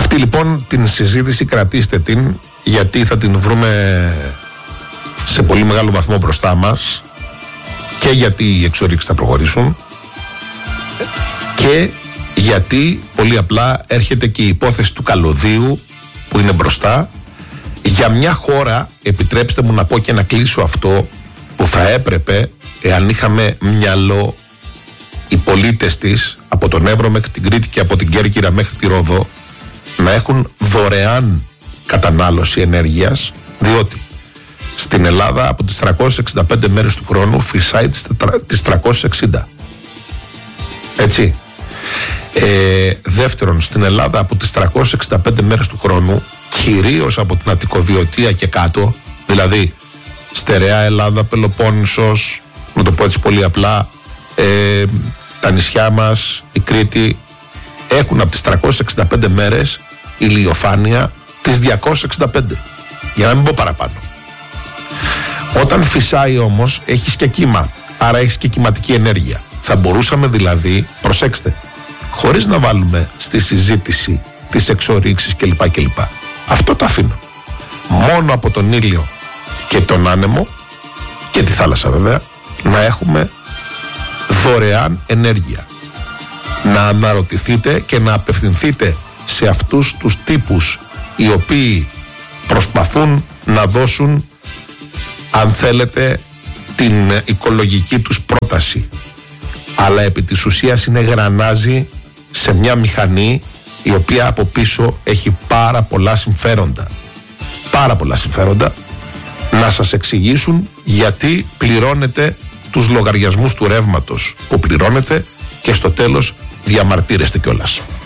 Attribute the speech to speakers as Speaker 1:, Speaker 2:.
Speaker 1: Αυτή λοιπόν την συζήτηση κρατήστε την, γιατί θα την βρούμε σε πολύ μεγάλο βαθμό μπροστά μας, και γιατί οι εξορίξεις θα προχωρήσουν και γιατί πολύ απλά έρχεται και η υπόθεση του καλωδίου που είναι μπροστά για μια χώρα, επιτρέψτε μου να πω και να κλείσω αυτό, που θα έπρεπε, εάν είχαμε μυαλό, οι πολίτες της από τον Εύρο μέχρι την Κρήτη και από την Κέρκυρα μέχρι τη Ρόδο να έχουν δωρεάν κατανάλωση ενέργειας, διότι στην Ελλάδα από τις 365 μέρες του χρόνου φυσάει τις 360. Έτσι. Δεύτερον, στην Ελλάδα από τις 365 μέρες του χρόνου, κυρίως από την Αττικοβιωτία και κάτω, δηλαδή στερεά Ελλάδα, Πελοπόννησος, να το πω έτσι πολύ απλά, τα νησιά μας, η Κρήτη, έχουν από τις 365 μέρες ηλιοφάνεια τις 265, για να μην πω παραπάνω. Όταν φυσάει όμως έχεις και κύμα, άρα έχεις και κυματική ενέργεια. Θα μπορούσαμε δηλαδή, προσέξτε, χωρίς να βάλουμε στη συζήτηση τις εξορίξεις κλπ. Αυτό το αφήνω. Μόνο από τον ήλιο και τον άνεμο και τη θάλασσα βέβαια να έχουμε δωρεάν ενέργεια. Να αναρωτηθείτε και να απευθυνθείτε σε αυτούς τους τύπους οι οποίοι προσπαθούν να δώσουν, αν θέλετε, την οικολογική τους πρόταση, αλλά επί της ουσίας είναι γρανάζι σε μια μηχανή η οποία από πίσω έχει πάρα πολλά συμφέροντα. Πάρα πολλά συμφέροντα. Να σας εξηγήσουν γιατί πληρώνετε τους λογαριασμούς του ρεύματος που πληρώνετε και στο τέλος διαμαρτύρεστε κιόλας.